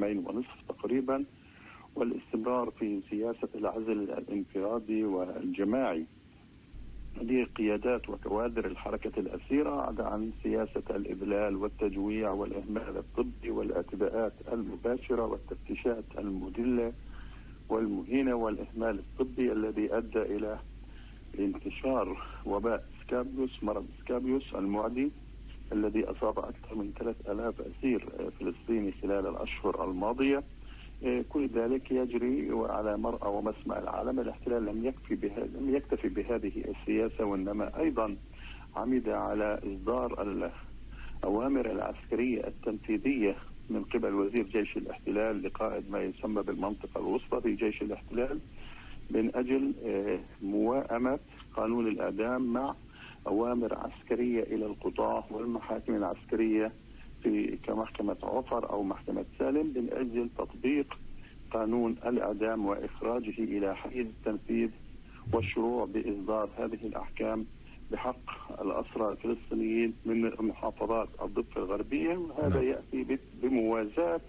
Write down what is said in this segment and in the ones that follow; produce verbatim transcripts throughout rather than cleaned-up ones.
عامين ونصف تقريبا، والاستمرار في سياسة العزل الانفرادي والجماعي لقيادات وكوادر الحركة الأسيرة عن سياسة الإذلال والتجويع والإهمال الطبي والاعتداءات المباشرة والتفتيشات المدلة والمهينة والإهمال الطبي الذي أدى إلى انتشار وباء سكابيوس، مرض سكابيوس المعدي الذي أصاب أكثر من ثلاثة آلاف أسير فلسطيني خلال الأشهر الماضية. كل ذلك يجري على مرأى ومسمع العالم. الاحتلال لم يكفي بها لم يكتفي بهذه السياسة، وإنما أيضا عمد على إصدار الأوامر العسكرية التنفيذية من قبل وزير جيش الاحتلال لقائد ما يسمى بالمنطقة الوسطى في جيش الاحتلال من أجل موائمة قانون الإعدام مع أوامر عسكرية إلى القضاة والمحاكم العسكرية في كمحكمة عفر أو محكمة سالم من أجل تطبيق قانون الإعدام وإخراجه إلى حيز التنفيذ والشروع بإصدار هذه الأحكام بحق الأسرى الفلسطينيين من محافظات الضفة الغربية. وهذا يأتي بموازاة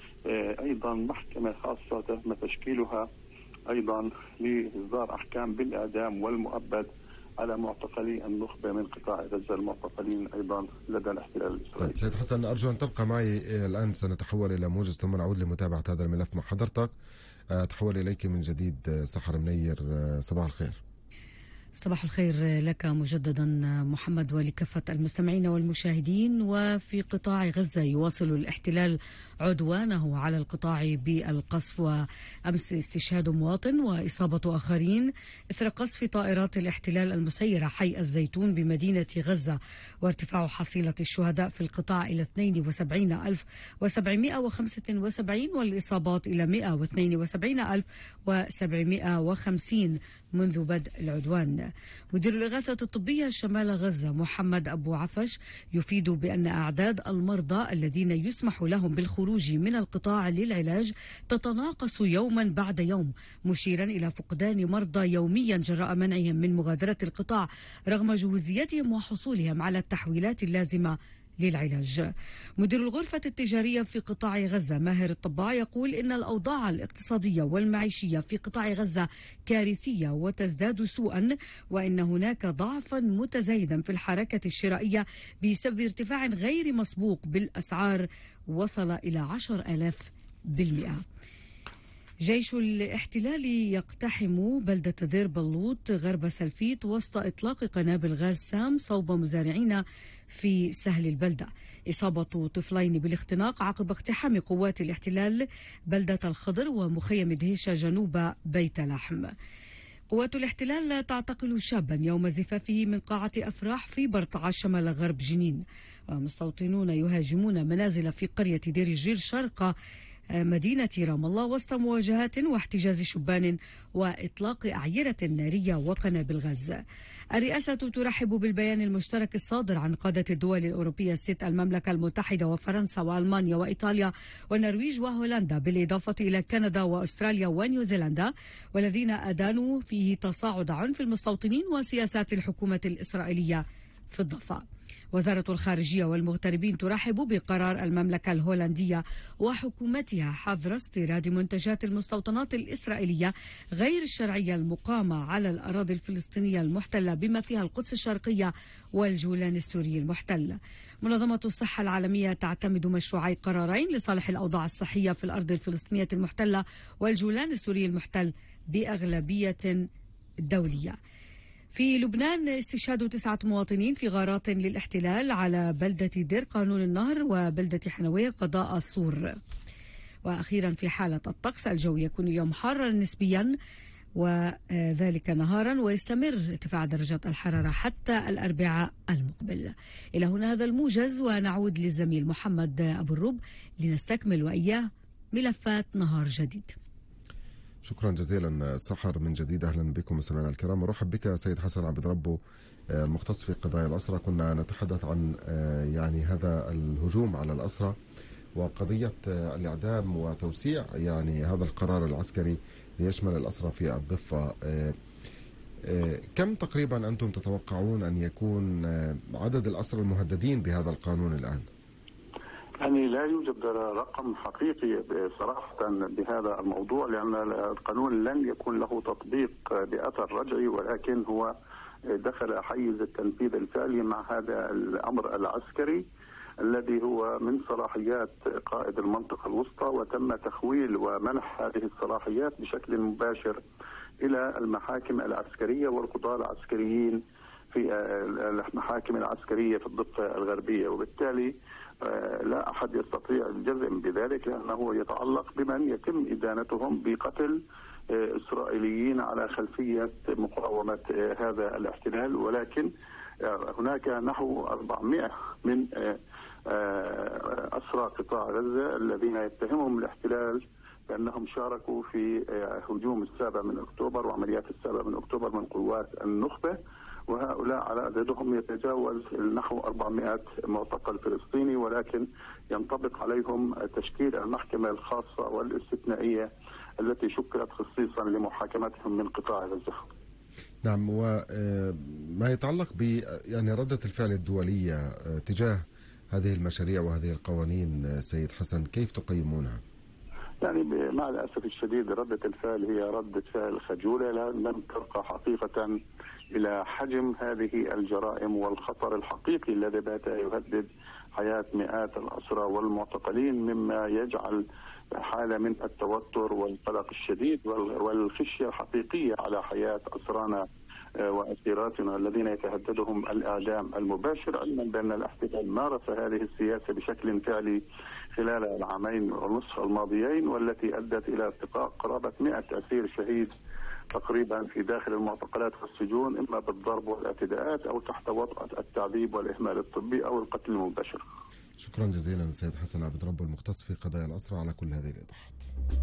أيضا محكمة خاصة تم تشكيلها أيضا لإصدار أحكام بالإعدام والمؤبد على معتقلي النخبة من قطاع غزة المعتقلين أيضا لدى الاحتلال الإسرائيلي. طيب سيد حسن، أرجو أن تبقى معي الآن، سنتحول إلى موجز ثم نعود لمتابعة هذا الملف مع حضرتك. أتحول إليك من جديد سحر منير، صباح الخير. صباح الخير لك مجددا محمد ولكافة المستمعين والمشاهدين. وفي قطاع غزة يواصل الاحتلال عدوانه على القطاع بالقصف، وأمس استشهاد مواطن وإصابة آخرين إثر قصف طائرات الاحتلال المسيرة حي الزيتون بمدينة غزة، وارتفاع حصيلة الشهداء في القطاع إلى اثنين وسبعين ألف وسبعمائة وخمسة وسبعين والإصابات إلى مائة واثنين وسبعين ألف وسبعمائة وخمسين منذ بدء العدوان. مدير الإغاثة الطبية شمال غزة محمد أبو عفش يفيد بأن أعداد المرضى الذين يسمح لهم بالخروج من القطاع للعلاج تتناقص يوما بعد يوم، مشيرا إلى فقدان مرضى يوميا جراء منعهم من مغادرة القطاع رغم جهوزيتهم وحصولهم على التحويلات اللازمة للعلاج. مدير الغرفة التجارية في قطاع غزة ماهر الطباع يقول إن الأوضاع الاقتصادية والمعيشية في قطاع غزة كارثية وتزداد سوءا، وإن هناك ضعفا متزايدا في الحركة الشرائية بسبب ارتفاع غير مسبوق بالأسعار وصل إلى عشر آلاف بالمئة. جيش الاحتلال يقتحم بلدة دير بلوط غرب سلفيت وسط إطلاق قنابل غاز سام صوب مزارعين في سهل البلدة. إصابة طفلين بالاختناق عقب اقتحام قوات الاحتلال بلدة الخضر ومخيم دهيشة جنوب بيت لحم. قوات الاحتلال تعتقل شابا يوم زفافه من قاعة أفراح في برطعة شمال غرب جنين، ومستوطنون يهاجمون منازل في قرية دير الجيل شرق مدينة رام الله وسط مواجهات واحتجاز شبان وإطلاق أعيرة نارية وقنابل غاز. الرئاسة ترحب بالبيان المشترك الصادر عن قادة الدول الأوروبية الست المملكة المتحدة وفرنسا وألمانيا وإيطاليا والنرويج وهولندا بالإضافة إلى كندا وأستراليا ونيوزيلندا، والذين أدانوا فيه تصاعد عنف المستوطنين وسياسات الحكومة الإسرائيلية في الضفة. وزارة الخارجية والمغتربين ترحب بقرار المملكة الهولندية وحكومتها حظر استيراد منتجات المستوطنات الإسرائيلية غير الشرعية المقامة على الأراضي الفلسطينية المحتلة بما فيها القدس الشرقية والجولان السوري المحتل. منظمة الصحة العالمية تعتمد مشروعي قرارين لصالح الأوضاع الصحية في الأرض الفلسطينية المحتلة والجولان السوري المحتل بأغلبية دولية. في لبنان استشهاد تسعة مواطنين في غارات للاحتلال على بلدة دير قانون النهر وبلدة حنوية قضاء الصور. وأخيرا في حالة الطقس الجوي يكون اليوم حارا نسبيا وذلك نهارا، ويستمر ارتفاع درجات الحرارة حتى الأربعاء المقبل. إلى هنا هذا الموجز، ونعود للزميل محمد أبو الرب لنستكمل وإياه ملفات نهار جديد. شكرا جزيلا سحر من جديد. أهلا بكم مستمعينا الكرام، ورحب بك سيد حسن عبد ربه المختص في قضايا الأسرى. كنا نتحدث عن يعني هذا الهجوم على الأسرى وقضية الإعدام وتوسيع يعني هذا القرار العسكري ليشمل الأسرى في الضفة. كم تقريبا أنتم تتوقعون أن يكون عدد الأسرى المهددين بهذا القانون الآن؟ يعني لا يوجد رقم حقيقي صراحة بهذا الموضوع، لأن القانون لن يكون له تطبيق بأثر رجعي، ولكن هو دخل حيز التنفيذ الفعلي مع هذا الأمر العسكري الذي هو من صلاحيات قائد المنطقة الوسطى، وتم تخويل ومنح هذه الصلاحيات بشكل مباشر إلى المحاكم العسكرية والقضاة العسكريين في المحاكم العسكرية في الضفة الغربية، وبالتالي لا أحد يستطيع الجزم بذلك، لأنه يتعلق بمن يتم إدانتهم بقتل إسرائيليين على خلفية مقاومة هذا الاحتلال. ولكن هناك نحو أربعمائة من أسرى قطاع غزة الذين يتهمهم الاحتلال بأنهم شاركوا في هجوم السابع من أكتوبر وعمليات السابع من أكتوبر من قوات النخبة، وهؤلاء على عددهم يتجاوز نحو أربعمائة معتقل فلسطيني، ولكن ينطبق عليهم تشكيل المحكمة الخاصة والاستثنائية التي شكلت خصيصا لمحاكمتهم من قطاع غزة. نعم، وما يتعلق ب يعني ردة الفعل الدولية تجاه هذه المشاريع وهذه القوانين سيد حسن، كيف تقيمونها؟ يعني مع الأسف الشديد ردة الفعل هي ردة فعل خجولة، لم ترقى حقيقة إلى حجم هذه الجرائم والخطر الحقيقي الذي بات يهدد حياة مئات الأسرى والمعتقلين، مما يجعل حالة من التوتر والقلق الشديد والخشية الحقيقية على حياة أسرانا وأسيراتنا الذين يتهددهم الإعدام المباشر، علما بأن الاحتلال مارس هذه السياسة بشكل فعلي خلال العامين ونصف الماضيين، والتي أدت إلى ارتقاء قرابة مئة أسير شهيد تقريبا في داخل المعتقلات والسجون، إما بالضرب والاعتداءات أو تحت وطأة التعذيب والإهمال الطبي أو القتل المباشر. شكرا جزيلا سيد حسن عبد ربه المختص في قضايا الأسرى على كل هذه الإيضاحات.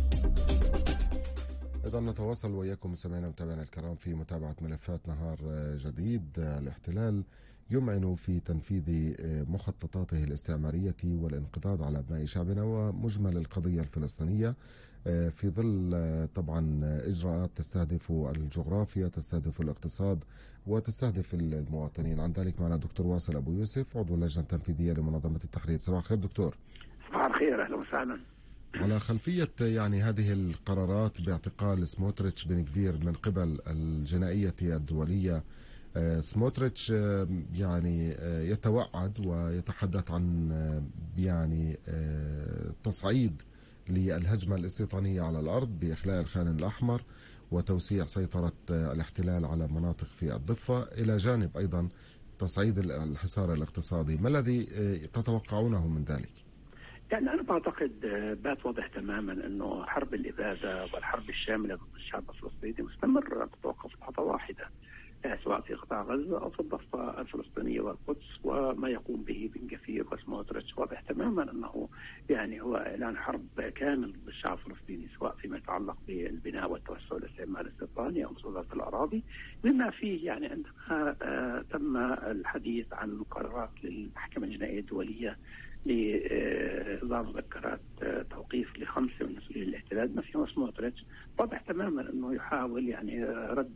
إذا نتواصل وإياكم مستمعينا ومتابعينا الكرام في متابعة ملفات نهار جديد. الاحتلال يمعن في تنفيذ مخططاته الاستعمارية والانقضاض على أبناء شعبنا ومجمل القضية الفلسطينية في ظل طبعا إجراءات تستهدف الجغرافيا، تستهدف الاقتصاد، وتستهدف المواطنين. عن ذلك معنا دكتور واصل أبو يوسف، عضو اللجنة التنفيذية لمنظمة التحرير. صباح الخير دكتور. صباح الخير، أهلا وسهلا. على خلفية يعني هذه القرارات باعتقال سموتريتش بن كفير من قبل الجنائية الدولية، سموتريتش يعني يتوعد ويتحدث عن يعني تصعيد للهجمة الاستيطانية على الأرض بإخلاء الخان الأحمر وتوسيع سيطرة الاحتلال على مناطق في الضفة، إلى جانب أيضا تصعيد الحصار الاقتصادي. ما الذي تتوقعونه من ذلك؟ يعني أنا بعتقد بات واضح تماما أنه حرب الإبادة والحرب الشاملة ضد الشعب الفلسطيني مستمرة تتوقف لحظة واحدة، سواء في قطاع غزة أو في الضفة الفلسطينية والقدس. وما يقوم به بن كفير وسموتريتش واضح تماما أنه يعني هو إعلان حرب كامل ضد الشعب الفلسطيني، سواء فيما يتعلق بالبناء والتوسع والاستعمار الاستيطاني أو مصادرة الأراضي، بما فيه يعني عندما آه تم الحديث عن قرارات للمحكمة الجنائية الدولية لإصدار مذكرات توقيف لخمسة من مسؤولين الاحتلال ما فيهم سموتريتش. واضح تماما أنه يحاول يعني رد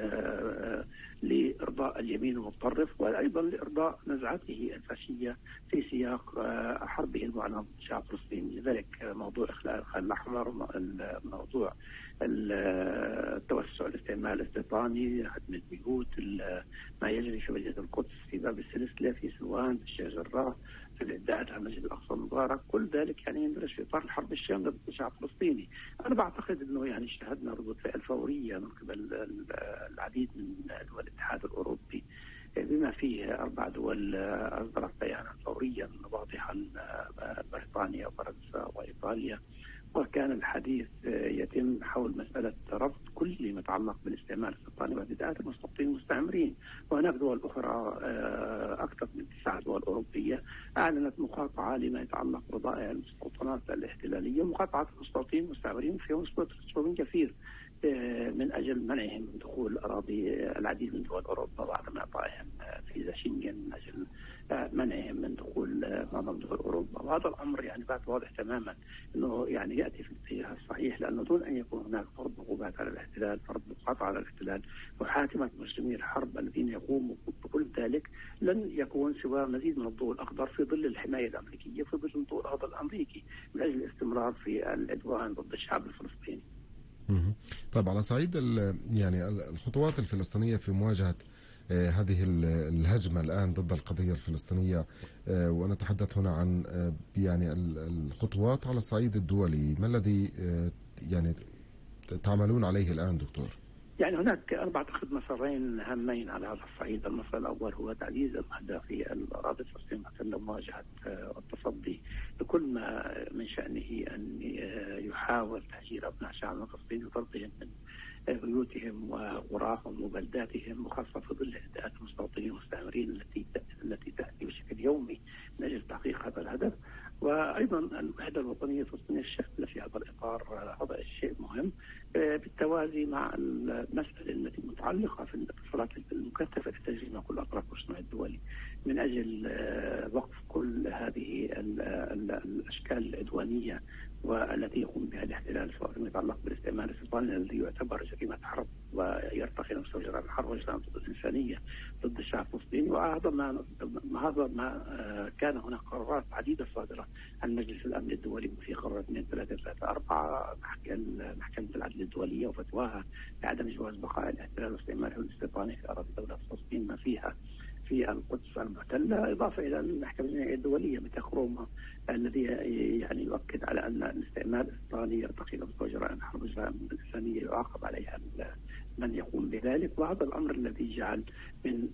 لإرضاء اليمين المتطرف، وأيضا لإرضاء نزعته الفاشية في سياق حربه المعلنة ضد الشعب الفلسطيني. لذلك موضوع إخلاء الخان الأحمر، موضوع التوسع الاستعمار الاستيطاني، هدم البيوت، ما يجري في مدينة القدس، في باب السلسلة، في سلوان، في الشيخ جراح، في الإبداعات على المسجد الأقصى المبارك، كل ذلك يعني يندرج في إطار الحرب الشاملة ضد الشعب الفلسطيني. أنا بعتقد أنه يعني شاهدنا ردود فعل فورية من قبل العديد من دول الاتحاد الأوروبي، بما فيه أربع دول أصدرت بيانا فوريا واضحا، بريطانيا وفرنسا وإيطاليا، وكان الحديث يتم حول مسألة رفض كل ما يتعلق بالاستعمار الاستيطاني واعتداءات المستوطنين المستعمرين. وهناك دول أخرى أكثر من تسع دول أوروبية أعلنت مقاطعة لما يتعلق ببضائع المستوطنات الاحتلالية، مقاطعة المستوطنين المستعمرين فيهم سموتريتش وبن كفير من أجل منعهم من دخول أراضي العديد من دول أوروبا بعد ما إعطائهم فيزا شنغن من أجل منعهم من دخول معظم دول اوروبا. وهذا الامر يعني بعد واضح تماما انه يعني ياتي في الاتجاه الصحيح، لانه دون ان يكون هناك فرض عقوبات على الاحتلال، فرض مقاطعه على الاحتلال، محاكمه مجرمي الحرب الذين يقوموا بكل ذلك، لن يكون سوى مزيد من الضوء الاخضر في ظل الحمايه الامريكيه، في ظل الضوء الاخضر الامريكي من اجل الاستمرار في العدوان ضد الشعب الفلسطيني. طيب، على صعيد يعني الخطوات الفلسطينيه في مواجهه هذه الهجمة الآن ضد القضية الفلسطينية، ونتحدث هنا عن يعني الخطوات على الصعيد الدولي، ما الذي يعني تعملون عليه الآن دكتور؟ يعني هناك أنا بعتقد مسارين هامين على هذا الصعيد. المسار الأول هو تعزيز المهدة في الأراضي الفلسطينية لمواجهة والتصدي لكل ما من شأنه أن يحاول تهجير أبناء الشعب الفلسطيني وطردهم من بيوتهم وقراهم وبلداتهم، وخاصة في ظل اعتداءات المستوطنين والمستعمرين التي التي تأتي بشكل يومي من أجل تحقيق هذا الهدف. وأيضا الوحدة الوطنية الفلسطينية الشاملة في هذا الإطار، هذا الشيء مهم بالتوازي مع المسألة التي متعلقة في الاتصالات المكثفة التي مع كل الأطراف والمجتمع الدولي من أجل وقف كل هذه الأشكال العدوانية والتي يقوم بها الاحتلال، سواء فيما يتعلق بالاستعمار الاستيطاني الذي يعتبر جريمة حرب ويرتقي إلى مستوى جرائم الحرب والجرائم ضد الإنسانية ضد الشعب الفلسطيني. وهذا ما هذا ما كان هناك قرارات عديدة صادرة عن مجلس الأمن الدولي، في قرار اثنين ثلاثة ثلاثة أربعة محكمة العدل الدولية وفتواها بعدم جواز بقاء الاحتلال والاستعمار والاستيطاني في أراضي دولة فلسطين ما فيها في القدس المحتلة، إضافة إلى المحكمة الجنائية الدولية مثل روما الذي يعني يؤكد على أن الاستعمار الاستيطاني يرتقي إلى مستوى جرائم الحرب والجرائم الإنسانية يعاقب عليها من يقوم بذلك. وهذا الأمر الذي جعل من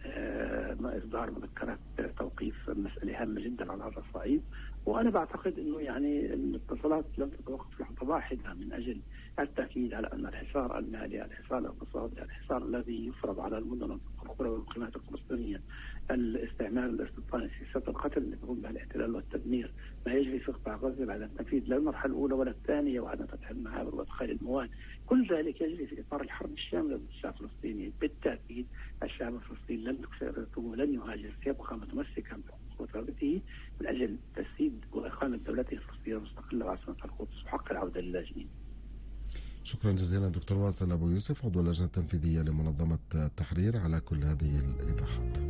إصدار مذكرات توقيف مسألة هامة جدا على هذا الصعيد. وأنا بعتقد أنه يعني الاتصالات لم تتوقف لحظة واحدة من أجل التأكيد على أن الحصار المالي، الحصار الاقتصادي، الحصار الذي يفرض على المدن القرى والمقيمات الفلسطينية، الاستعمار الاستيطاني، سياسات القتل اللي يقوم بها الاحتلال والتدمير، ما يجري في قطاع غزة بعد التنفيذ لا المرحلة الأولى ولا الثانية وعدم فتح المعابر وإدخال المواد، كل ذلك يجري في إطار الحرب الشاملة ضد الشعب الفلسطيني. بالتأكيد الشعب الفلسطيني لن ولن يهاجر، سيبقى متمسكا بقوته من أجل تسييد وإقامة دولته الفلسطينية المستقلة وعاصمة القدس وحق العودة للاجئين. شكرا جزيلا دكتور واصل أبو يوسف، عضو اللجنة التنفيذية لمنظمة التحرير، على كل هذه الإيضاحات.